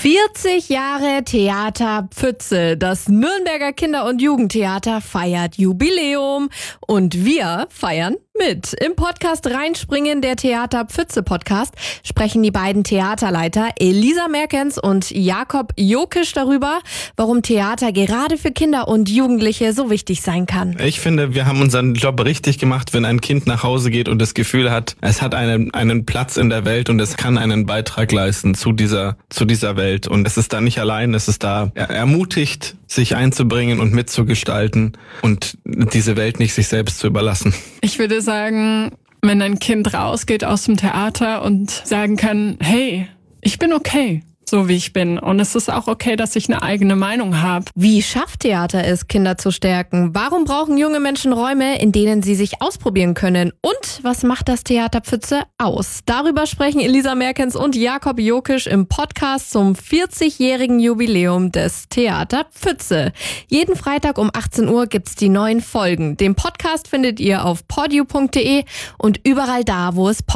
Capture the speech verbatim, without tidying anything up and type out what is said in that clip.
vierzig Jahre Theater Pfütze. Das Nürnberger Kinder- und Jugendtheater feiert Jubiläum. Und wir feiern mit. Im Podcast Reinspringen, der Theater Pfütze Podcast, sprechen die beiden Theaterleiter Elisa Merkens und Jakob Jokisch darüber, warum Theater gerade für Kinder und Jugendliche so wichtig sein kann. Ich finde, wir haben unseren Job richtig gemacht, wenn ein Kind nach Hause geht und das Gefühl hat, es hat einen, einen Platz in der Welt und es kann einen Beitrag leisten zu dieser, zu dieser Welt. Und es ist da nicht allein, es ist da ermutigt, sich einzubringen und mitzugestalten und diese Welt nicht sich selbst zu überlassen. Ich würde sagen, wenn ein Kind rausgeht aus dem Theater und sagen kann, hey, ich bin okay, so wie ich bin. Und es ist auch okay, dass ich eine eigene Meinung habe. Wie schafft Theater es, Kinder zu stärken? Warum brauchen junge Menschen Räume, in denen sie sich ausprobieren können? Und was macht das Theater Pfütze aus? Darüber sprechen Elisa Merkens und Jakob Jokisch im Podcast zum vierzigjährigen Jubiläum des Theater Pfütze. Jeden Freitag um achtzehn Uhr gibt's die neuen Folgen. Den Podcast findet ihr auf podio punkt de und überall da, wo es